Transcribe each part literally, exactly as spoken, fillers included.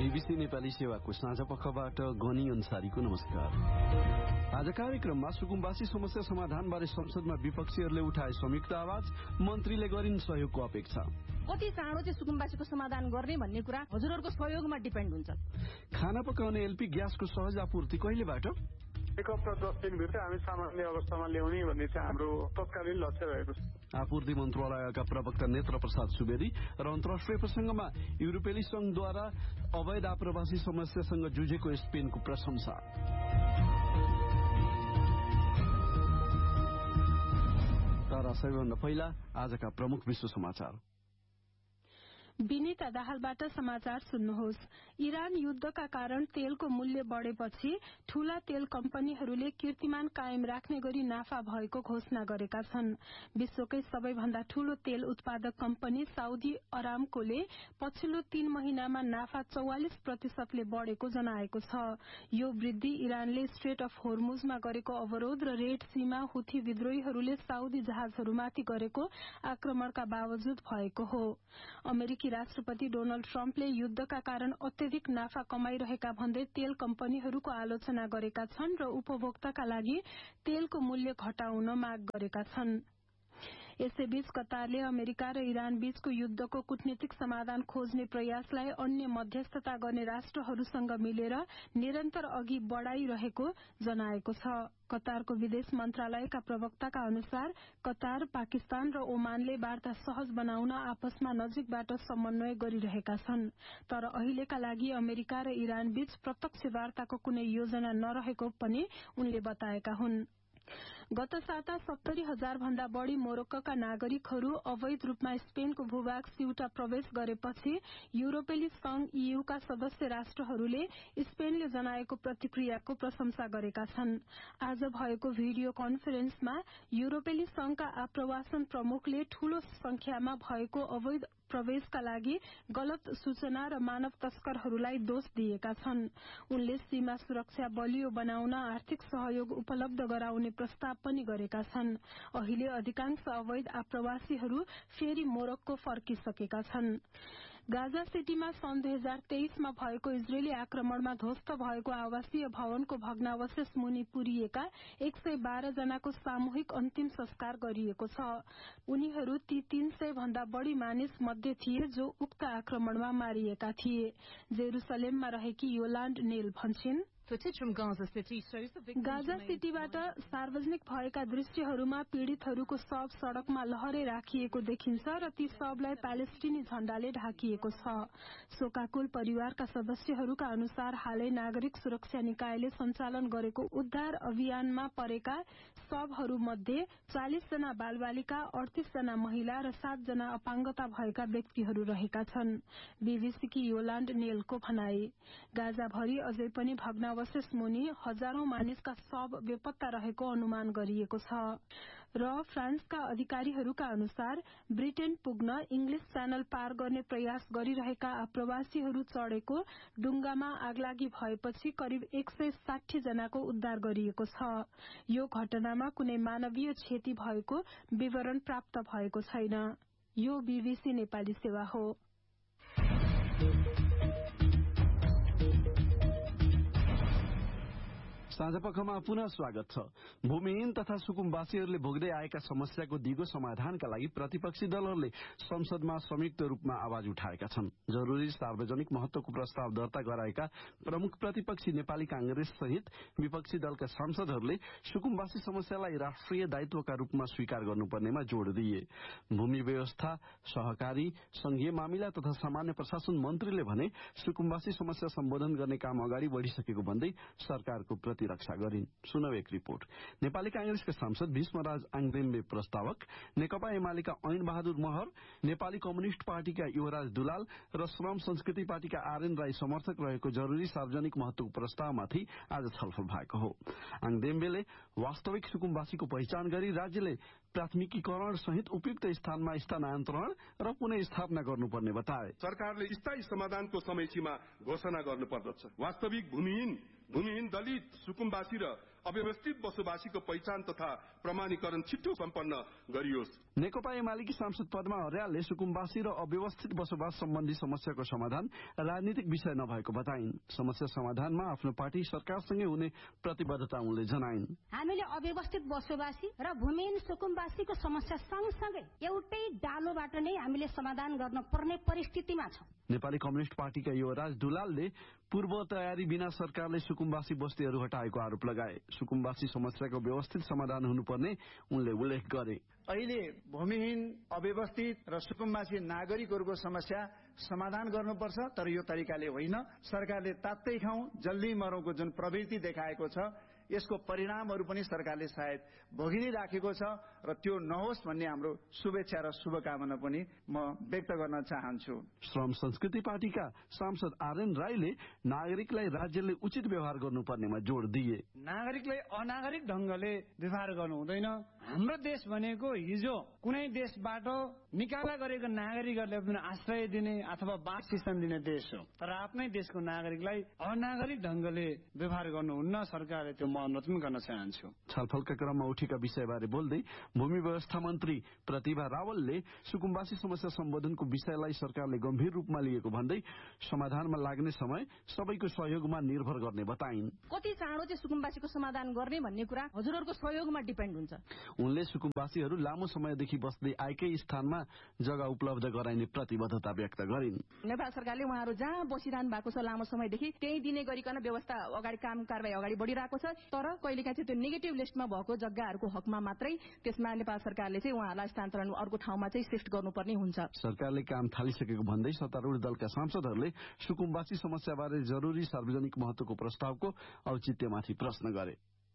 BBC Nepali सेवाको साँझ पखबाट गनी अन्सारीको नमस्कार। आज कार्यक्रममा सुकुम्बासी समस्या समाधानबारे संसदमा विपक्षीहरूले उठाए संयुक्त आवाज, मन्त्रीले गरिन् सहयोगको अपेक्षा। कति चाँडो चाहिँ सुकुम्बासीको समाधान गर्ने भन्ने कुरा हजुरहरूको सहयोगमा डिपेन्ड हुन्छ। खाना पकाउने एलपी ग्यासको सहज आपूर्ति कहिलेबाट? एक हप्ता दस दिनभित्र हामी सामान्य अवस्थामा ल्याउने भन्ने चाहिँ हाम्रो तत्कालीन लक्ष्य रहेको छ। आपूर्ति मन्त्रालयका प्रवक्ता नेत्र प्रसाद सुवेदी र अन्तर्राष्ट्रिय प्रसंगमा युरोपेली संघद्वारा अवैध आप्रवासी समस्यासँग जुझेको स्पेनको प्रशंसा। तर सबैभन्दा पहिला आजका प्रमुख विश्व समाचार। विनीता दाहालबाट समाचार सुन्नुहोस्। इरान युद्धका कारण तेलको मूल्य बढ़ेपछि ठूला तेल कम्पनीहरूले कीर्तिमान कायम राख्ने गरी नाफा भएको घोषणा गरेका छन्। विश्वकै सबैभन्दा ठूलो तेल उत्पादक कम्पनी साउदी अरामकोले पछिल्लो तीन महिनामा नाफा चौवालिस प्रतिशतले बढ़ेको जनाएको छ। यो वृद्धि इरानले स्ट्रेट अफ होर्मुजमा गरेको अवरोध र रेड सीमा हुथी विद्रोहीहरूले साउदी जहाजहरूमाथि गरेको आक्रमणका बावजुद भएको हो। अमेरिकी राष्ट्रपति डोनाल्ड ट्रम्पले युद्धका कारण अत्यधिक नाफा कमाइरहेका भन्दै तेल कम्पनीहरूको आलोचना गरेका छन् र उपभोक्ताका लागि तेलको मूल्य घटाउन माग गरेका छन्। यसैबीच कतारले अमेरिका र इरान बीचको युद्धको कूटनीतिक समाधान खोज्ने प्रयासलाई अन्य मध्यस्थता गर्ने राष्ट्रहरूसँग मिलेर निरन्तर अघि बढ़ाइरहेको जनाएको छ। कतारको विदेश मन्त्रालयका प्रवक्ताका अनुसार कतार, पाकिस्तान र ओमानले वार्ता सहज बनाउन आपसमा नजिकबाट समन्वय गरिरहेका छन्। तर अहिलेका लागि अमेरिका र इरान बीच प्रत्यक्ष वार्ताको कुनै योजना नरहेको पनि उनले बताएका हुन्। गत साता सत्तरी हजार भन्दा बढ़ी मोरक्कोका नागरिकहरू अवैध रूपमा स्पेनको भूभाग सिउटा प्रवेश गरेपछि युरोपेली संघ ईयूका सदस्य राष्ट्रहरूले स्पेनले जनाएको प्रतिक्रियाको प्रशंसा गरेका छन्। आज भएको भिडियो कन्फरेन्समा युरोपेली संघका आप्रवासन प्रमुखले ठूलो संख्यामा भएको अवैध प्रवेशका लागि गलत सूचना र मानव तस्करहरूलाई दोष दिएका छन्। उनले सीमा सुरक्षा बलियो बनाउन आर्थिक सहयोग उपलब्ध गराउने प्रस्ताव पनि गरेका छन्। अहिले अधिकांश अवैध आप्रवासीहरू फेरि मोरक्को फर्किसकेका छन्। गाजा सिटीमा सन् दुई हजार तेइसमा भएको इजरायली आक्रमणमा ध्वस्त भएको आवासीय भवनको भग्नावशेष मुनि पुरिएका एक सय बाह्र जनाको सामूहिक अन्तिम संस्कार गरिएको छ। उनीहरू ती तीन सय भन्दा बढ़ी मानिस मध्ये थिए जो उक्त आक्रमणमा मारिएका थिए। जेरूसलेममा रहेकी योलान्ड नेल भन्छिन्, गाजा सिटीबाट सार्वजनिक भएका दृश्यहरूमा पीड़ितहरूको शव सड़कमा लहरै राखिएको देखिन्छ र ती शवलाई प्यालेस्टिनी झण्डाले ढाकिएको छ। शोकाकुल परिवारका सदस्यहरूका अनुसार हालै नागरिक सुरक्षा निकायले सञ्चालन गरेको उद्धार अभियानमा परेका शवहरूमध्ये चालिस जना बालबालिका, अडतीस जना महिला र सात जना अपाङ्गता भएका व्यक्तिहरू रहेका छन्। बीबीसीकी योलान्ड नेलको भनाई, गाजाभरि अझै पनि भग्ना अवशेष मुनि हजारौं मानिसका शव बेपत्ता रहेको अनुमान गरिएको छ। र फ्रान्सका अधिकारीहरूका अनुसार ब्रिटेन पुग्न इंग्लिश च्यानल पार गर्ने प्रयास गरिरहेका आप्रवासीहरू चढ़ेको डुंगामा आगलागी भएपछि करिब एक सय साठी जनाको उद्धार गरिएको छ। यो घटनामा कुनै मानवीय क्षति भएको विवरण प्राप्त भएको छैन। यो बीबीसी नेपाली सेवा हो। साँझपखमा पुनः स्वागत छ। भूमिहीन तथा सुकुम्बासीहरूले भोग्दै आएका समस्याको दिगो समाधानका लागि प्रतिपक्षी दलहरूले संसदमा संयुक्त रूपमा आवाज उठाएका छन्। जरूरी सार्वजनिक महत्वको प्रस्ताव दर्ता गराएका प्रमुख प्रतिपक्षी नेपाली कांग्रेस सहित विपक्षी दलका सांसदहरूले सुकुम्बासी समस्यालाई राष्ट्रिय दायित्वका रूपमा स्वीकार गर्नुपर्नेमा जोड़ दिए। भूमि व्यवस्था, सहकारी, संघीय मामिला तथा सामान्य प्रशासन मन्त्रीले भने सुकुम्बासी समस्या सम्बोधन गर्ने काम अगाडि बढ़िसकेको भन्दै सरकारको प्रति रक्षा गरिन्। सुनौ एक रिपोर्ट। नेपाली कांग्रेसका सांसद भीष्मराज आङदेम्बे प्रस्तावक, नेकपा एमालेका ऐन बहादुर महर, नेपाली कम्युनिष्ट पार्टीका युवराज दुलाल र श्रम संस्कृति पार्टीका आरएन राई समर्थक रहेको जरूरी सार्वजनिक महत्वको प्रस्तावमाथि आज छलफल भएको हो। आङदेम्बेले वास्तविक सुकुम्बासीको पहिचान गरी राज्यले प्राथमिकीकरण सहित उपयुक्त स्थानमा स्थानान्तरण र पुनः स्थापना गर्नुपर्ने बताए। सरकारले स्थायी समाधानको समय सीमा घोषणा गर्नुपर्दछ। वास्तविक भूमिहीन भूमिहीन दलित, सुकुम्बासी र अव्यवस्थित बसोबासीको पहिचान तथा प्रमाणीकरण छिटो सम्पन्न गरियोस्। नेकपा एमालेकी सांसद पद्मा अर्यालले सुकुम्बासी र अव्यवस्थित बसोबास सम्बन्धी समस्याको समाधान राजनीतिक विषय नभएको बताइन्। समस्या समाधानमा आफ्नो पार्टी सरकारसँगै हुने प्रतिबद्धता उनले जनाइन्। हामीले अव्यवस्थित बसोबासी र भूमिहीन सुकुम्बासीको समस्या सँगसँगै एउटै डालोबाट नै हामीले समाधान गर्न पर्ने परिस्थितिमा छौं। नेपाली कम्युनिस्ट पार्टीका युवराज दुलालले पूर्व तयारी बिना सरकारले सुकुम्बासी बस्तीहरू हटाएको आरोप लगाए। सुकुम्बासी समस्याको व्यवस्थित समाधान हुनुपर्ने उनले उल्लेख गरे। अहिले भूमिहीन अव्यवस्थित र सुकुम्बासी नागरिकहरूको समस्या समाधान गर्नुपर्छ, तर यो तरिकाले होइन। सरकारले तात्तै खाउँ जल्दी मरौँको जुन प्रवृत्ति देखाएको छ यसको परिणामहरू पनि सरकारले सायद भोगि नै राखेको छ र त्यो नहोस् भन्ने हाम्रो शुभेच्छा र शुभकामना पनि म व्यक्त गर्न चाहन्छु। श्रम संस्कृति पार्टीका सांसद आरएन राईले नागरिकलाई राज्यले उचित व्यवहार गर्नुपर्नेमा जोड़ दिए। नागरिकलाई अनागरिक ढंगले व्यवहार गर्नु हुँदैन। हाम्रो देश भनेको हिजो कुनै देशबाट निकाला गरेको नागरिकहरूलाई पनि आश्रय दिने अथवा बासस्थान दिने देश हो, तर आफ्नै देशको नागरिकलाई अनागरिक ढंगले व्यवहार गर्नुहुन्न। सरकारले त्यो अनुरोध गर्न चाहन्छु। छलफलका क्रममा उठेका विषयबारे बोल्दै भूमि व्यवस्था मन्त्री प्रतिभा रावलले सुकुम्बासी समस्या सम्बोधनको विषयलाई सरकारले गम्भीर रूपमा लिएको भन्दै समाधानमा लाग्ने समय सबैको सहयोगमा निर्भर गर्ने बताइन्। कति चाँडो चाहिँ सुकुम्बासीको समाधान गर्ने भन्ने कुरा हजुरहरूको सहयोगमा डिपेन्ड हुन्छ। उनले सुकुम्बासीहरू लामो समयदेखि बस्दै आएकै स्थानमा जग्गा उपलब्ध गराइने प्रतिबद्धता व्यक्त गरिन्। नेपाल सरकारले उहाँहरू जहाँ बसिरहनु भएको छ लामो समयदेखि त्यही दिने गरिकन व्यवस्था अगाडि काम कारबाही अगाडि बढिरहेको छ, तर कहिलेकाहीँ चाहिँ त्यो नेगेटिभ लिस्टमा भएको जग्गाहरूको हकमा मात्रै त्यसमा नेपाल सरकारले चाहिँ उहाँहरूलाई स्थानान्तरण अर्को ठाउँमा चाहिँ शिफ्ट गर्नुपर्ने हुन्छ। सरकारले काम थालिसकेको भन्दै सत्तारूढ दलका सांसदहरूले सुकुम्बासी समस्याबारे जरुरी सार्वजनिक महत्वको प्रस्तावको औचित्यमाथि प्रश्न गरे।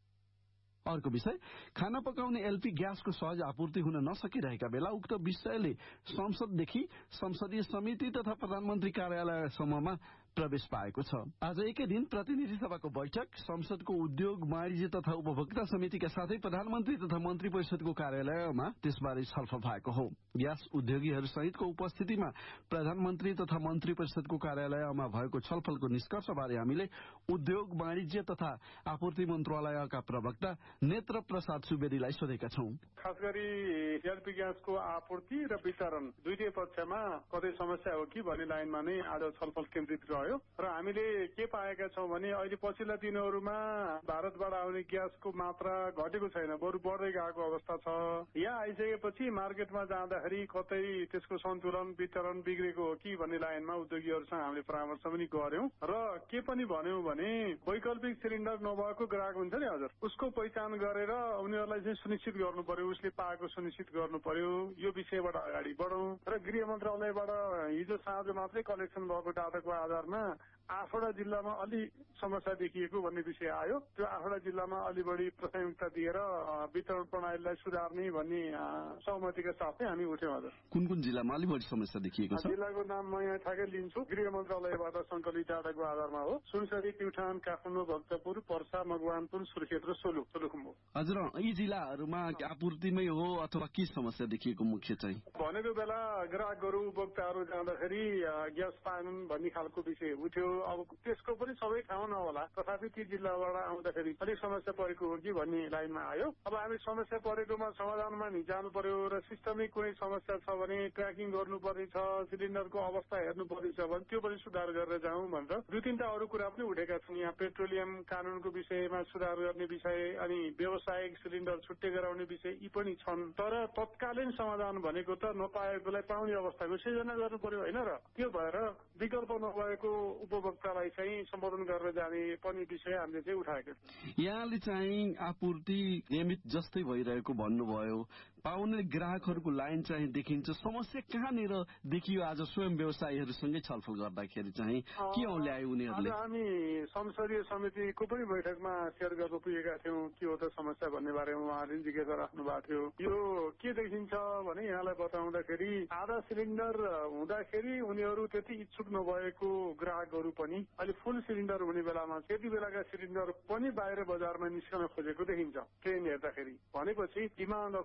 अर्को विषय, खाना पकाउने एलपी ग्यासको सहज आपूर्ति हुन नसकिरहेका बेला उक्त विषयले संसददेखि संसदीय समिति तथा प्रधानमन्त्री कार्यालयसम्ममा प्रवेश पाएको छ। आज एकै दिन प्रतिनिधि सभाको बैठक, संसदको उद्योग वाणिज्य तथा उपभोक्ता समितिका साथै प्रधानमन्त्री तथा मन्त्री परिषदको कार्यालयमा त्यसबारे छलफल भएको हो। ग्यास उद्योगीहरू सहितको उपस्थितिमा प्रधानमन्त्री तथा मन्त्री परिषदको कार्यालयमा भएको छलफलको निष्कर्षबारे हामीले उद्योग वाणिज्य तथा आपूर्ति मन्त्रालयका प्रवक्ता नेत्र प्रसाद सुवेदीलाई सोधेका छौं। खास गरी एलपी ग्यासको आपूर्ति र वितरण दुईटै पक्षमा कतै समस्या हो कि भन्ने लाइनमा नै आज छलफल केन्द्रित रह्यो र हामीले के पाएका छौं भने अहिले पछिल्ला दिनहरूमा भारतबाट आउने ग्यासको मात्रा घटेको छैन, बरु बढ्दै गएको अवस्था छ। यहाँ आइसकेपछि मार्केटमा जाँदाखेरि कतै त्यसको सन्तुलन वितरण बिग्रेको हो कि भन्ने लाइनमा उद्योगीहरूसँग हामीले परामर्श पनि गर्यौं र के पनि भन्यौं भने वैकल्पिक सिलिन्डर नभएको ग्राहक हुन्छ नि हजुर, उसको पहिचान गरेर उनीहरूलाई चाहिँ सुनिश्चित गर्नु पर्यो, उसले पाएको सुनिश्चित गर्नु पर्यो। यो विषयबाट अगाडि बढौं र गृह मन्त्रालयबाट हिजो साँझ मात्रै कलेक्सन भएको डाटाको आधारमा आठवटा जिल्लामा अलि समस्या देखिएको भन्ने विषय आयो। त्यो आठवटा जिल्लामा अलि बढी प्राथमिकता दिएर वितरण प्रणालीलाई सुधार्ने भन्ने सहमतिका साथै हामी उठ्यौं। हजुर, कुन कुन जिल्लामा अलि बढी समस्या देखिएको छ? जिल्लाको नाम म यहाँ ठ्याक्कै लिन्छु, गृह मन्त्रालयबाट संकलित डाटाको आधारमा हो। सुनसरी, प्युठान, काठमाडौँ, भक्तपुर, पर्सा, मगवानपुर, सुर्खेत र सोलु सोलुखुम्बु। हजुर, यी जिल्लाहरूमा आपूर्तिमै हो अथवा के समस्या देखिएको मुख्य चाहिँ? भनेको बेला ग्राहकहरू उपभोक्ताहरू जाँदाखेरि ग्यास पाएनन् भन्ने खालको विषय उठ्यो। अब त्यसको पनि सबै ठाउँ नहोला, तथापि ती जिल्लाबाट आउँदाखेरि अलिक समस्या परेको हो कि भन्ने लाइनमा आयो। अब हामी समस्या परेकोमा समाधानमा नि जानु पर्यो र सिस्टमिक कुनै समस्या छ भने ट्र्याकिङ गर्नुपर्ने छ, सिलिन्डरको अवस्था हेर्नुपर्ने छ भने त्यो पनि सुधार गरेर जाउँ भनेर दुई तीनटा अरू कुरा पनि उठेका छन्। यहाँ पेट्रोलियम कानूनको विषयमा सुधार गर्ने विषय अनि व्यावसायिक सिलिन्डर छुट्टै गराउने विषय यी पनि छन्। तर तत्कालीन समाधान भनेको त नपाएकोलाई पाउने अवस्थाको सिर्जना गर्नु पर्यो होइन र, त्यो भएर विकल्प नभएको उपभोक्तालाई चाहिँ सम्बोधन गरेर जाने पनि विषय हामीले चाहिँ उठाएका छौँ। यहाँले चाहिँ आपूर्ति नियमित जस्तै भइरहेको भन्नुभयो, पाउने ग्राहकहरूको लाइन चाहिँ देखिन्छ, समस्या कहाँनिर देखियो? आज स्वयं व्यवसायीहरूसँगै छलफल गर्दाखेरि चाहिँ के औल्यायो उनीहरूले? हामी संसदीय समितिको पनि बैठकमा सेयर गर्न पुगेका थियौँ के हो त समस्या भन्ने बारेमा उहाँहरूले जिज्ञासा राख्नु भएको थियो। यो के देखिन्छ भने यहाँलाई बताउँदाखेरि आधा सिलिन्डर हुँदाखेरि उनीहरू त्यति इच्छुक नभएको ग्राहकहरू पनि अहिले फुल सिलिन्डर हुने बेलामा त्यति बेलाका सिलिन्डर पनि बाहिर बजारमा निस्कन खोजेको देखिन्छ ट्रेन हेर्दाखेरि। भनेपछि डिमान्ड अथवा माग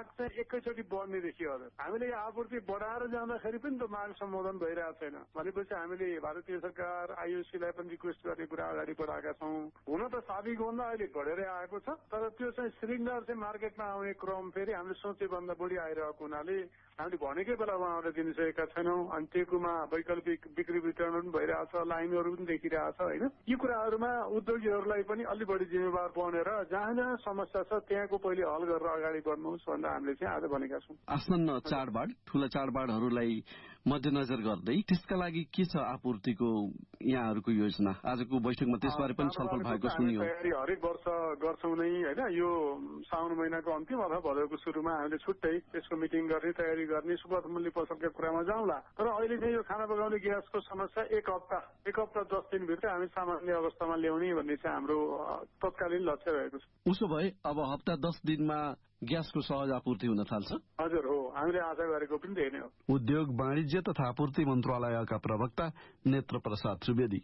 माग चाहिँ एकैचोटि बढ्ने देखियो हजुर। हामीले आपूर्ति बढाएर जाँदाखेरि पनि त्यो माग सम्बोधन भइरहेको छैन भनेपछि हामीले भारतीय सरकार आइओसीलाई पनि रिक्वेस्ट गर्ने कुरा अगाडि बढाएका छौँ। हुन त साबिकभन्दा अहिले बढेरै आएको छ, तर त्यो चाहिँ सिलिन्डर चाहिँ मार्केटमा आउने क्रम फेरि हामीले सोचेभन्दा बढी आइरहेको हुनाले हामीले भनेकै बेला उहाँहरूलाई दिनसकेका छैनौँ। अनि टेकुमा वैकल्पिक बिक्री वितरण पनि भइरहेछ, लाइनहरू पनि देखिरहेछ होइन। यी कुराहरूमा उद्योगीहरूलाई पनि अलि बढी जिम्मेवार बनेर जहाँ जहाँ समस्या छ त्यहाँको पहिले हल गरेर अगाडि बढ्नुहोस् भनेर हामीले चाहिँ आज भनेका छौँ। आसन्न चाडबाड ठूला चाडबाडहरूलाई मध्यनजर गर्दै त्यसका लागि के छ आपूर्तिको यहाँहरूको योजना? आजको बैठकमा त्यसबारे पनि छलफल भएको सुनियो। तयारी हरेक वर्ष गर्छौँ नै होइन। यो साउन महिनाको अन्तिम अथवा भदौको सुरुमा हामीले छुट्टै त्यसको मिटिङ गर्ने तयारी गर्ने सुपथ मूल्य पसलका कुरामा जाउँला। तर अहिले चाहिँ यो खाना पकाउने ग्यासको समस्या एक हप्ता एक हप्ता दस दिनभित्र हामी सामान्य अवस्थामा ल्याउने भन्ने चाहिँ हाम्रो तत्कालीन लक्ष्य रहेको छ। उसो भए अब हप्ता दस दिनमा ग्यासको सहज आपूर्ति हुन थाल्छ? हजुर हो, हामीले आशा गरेको पनि त्यही नै हो। उद्योग वाणिज्य तथा आपूर्ति मन्त्रालयका प्रवक्ता नेत्र प्रसाद त्रिवेदी।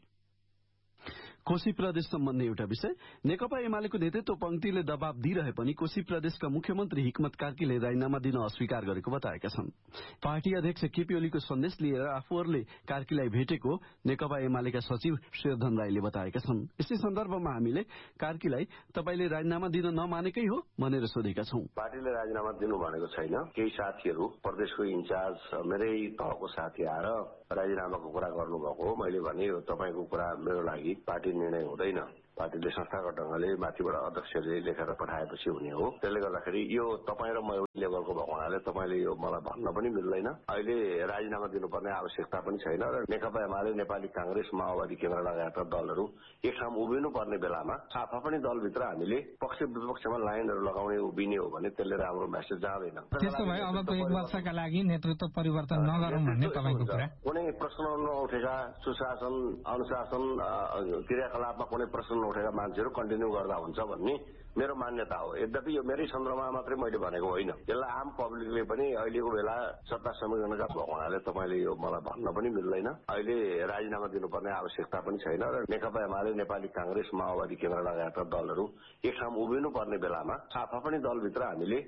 कोशी प्रदेश सम्बन्धी एउटा विषय। नेकपा एमालेको नेतृत्व पंक्तिले दबाव दिइरहे पनि कोशी प्रदेशका मुख्यमन्त्री हिक्मत कार्कीले राजीनामा दिन अस्वीकार गरेको बताएका छन्। पार्टी अध्यक्ष केपी ओलीको सन्देश लिएर आफूहरूले कार्कीलाई भेटेको नेकपा एमालेका सचिव शेरधन राईले बताएका छन्। यसै सन्दर्भमा हामीले कार्कीलाई तपाईले राजीनामा दिन नमानेकै हो भनेर सोधेका छौं। पार्टीले राजीनामा दिनु भनेको छैन। केही साथीहरू प्रदेशको इन्चार्ज मेरै तहको साथी आएर राजीनामाको कुरा गर्नुभएको हो। मैले भने यो तपाईँको कुरा मेरो लागि पार्टी निर्णय हुँदैन। पार्टीले संस्थागत ढंगले माथिबाट अध्यक्षले लेखेर पठाएपछि हुने हो। त्यसले गर्दाखेरि यो तपाईँ र म एउटा लेभलको भएको हुनाले तपाईँले यो मलाई भन्न पनि मिल्दैन। अहिले राजीनामा दिनुपर्ने आवश्यकता पनि छैन र नेकपा एमाले, नेपाली कांग्रेस, माओवादी केन्द्र लगायतका दलहरू एक ठाउँ उभिनु पर्ने बेलामा आफा पनि दलभित्र हामीले पक्ष विपक्षमा लाइनहरू लगाउने उभिने हो भने त्यसले राम्रो मेसेज जाँदैन। त्यसो भए अबको एक वर्षका लागि नेतृत्व परिवर्तन नगरौँ भन्ने तपाईँको कुरा? कुनै प्रश्न नउठेका सुशासन अनुशासन क्रियाकलापमा कुनै प्रश्न उठेका मान्छेहरू कन्टिन्यू गर्दा हुन्छ भन्ने मेरो मान्यता हो। यद्यपि यो मेरै सन्दर्भमा मात्रै मैले भनेको होइन। यसलाई आम पब्लिकले पनि अहिलेको बेला सत्ता समीकरणका भएको हुनाले तपाईँले यो मलाई भन्न पनि मिल्दैन। अहिले राजीनामा दिनुपर्ने आवश्यकता पनि छैन र नेकपा एमाले, नेपाली कांग्रेस, माओवादी केन्द्र लगायतका दलहरू एक ठाउँ उभिनु पर्ने बेलामा आफा पनि दलभित्र हामीले